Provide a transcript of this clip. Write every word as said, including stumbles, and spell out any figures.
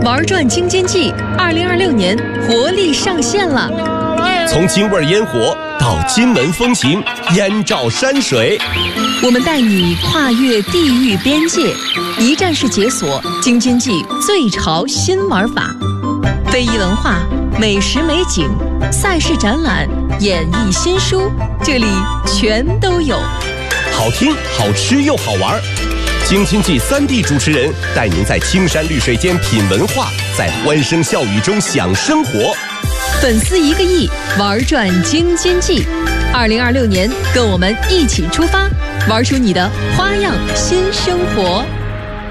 玩转京津冀二零二六年活力上线了。 从京味烟火到金门风情，燕赵山水， 我们带你跨越地域边界，一站式解锁京津冀最潮新玩法。非遗文化、美食美景、赛事展览、演艺新书，这里全都有。 好听、好吃又好玩。京津冀三地主持人带您在青山绿水间品文化，在欢声笑语中享生活。 粉丝一个亿，玩转京津冀。二零二六年，跟我们一起出发，玩出你的花样新生活。